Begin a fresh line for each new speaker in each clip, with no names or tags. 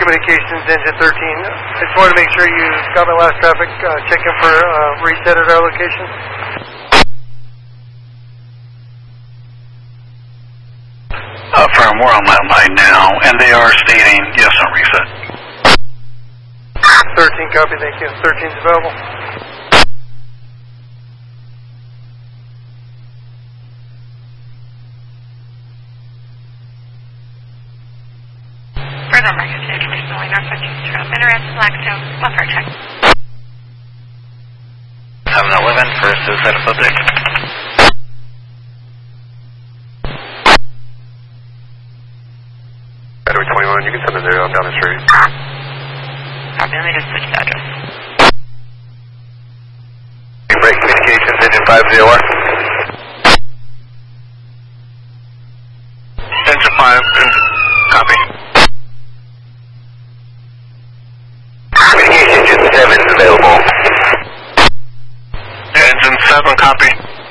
Communications, Engine 13. I just wanted to make sure you got my last traffic check-in for reset at our location.
Firm, we're on that line now, and they are stating yes on reset.
13, copy, thank you. 13's available.
Further market commission only Northwest East Trail, Interest, Blackstone, buffer check.
711 for suicidal subject.
Battery 21, you can send it there, I'm down the street.
Copy, let me just switch the address.
Break Communications, Engine 501.
Engine 5, copy.
Communications, Engine 7 is available.
Engine 7, copy.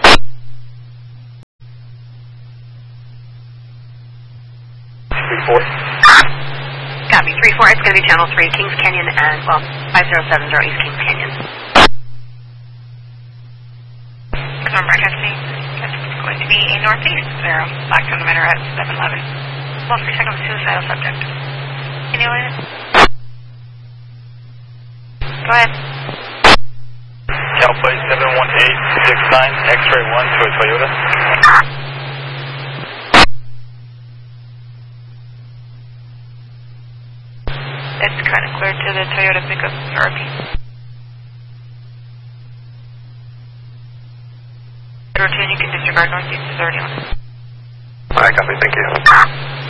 Copy, 3-4, it's going to be Channel 3, Kings Canyon, and, well, 5070 East Kings Canyon. Remember, testing, it's going to be a northeast, 0, Blackstone Minor at 711. Well, for check on the suicidal subject. Can you leave it? Go ahead.
Cal plate 71869, X-ray 1 to a Toyota.
It's kind of clear to the Toyota pickup north. Routine, you can disregard northeast is already on.
Alright, copy, thank you.